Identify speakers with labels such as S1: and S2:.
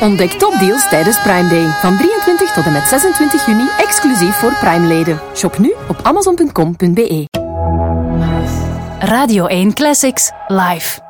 S1: Ontdek topdeals tijdens Prime Day. Van 23 tot en met 26 juni, exclusief voor Prime-leden. Shop nu op amazon.com.be.
S2: Radio 1 Classics, live.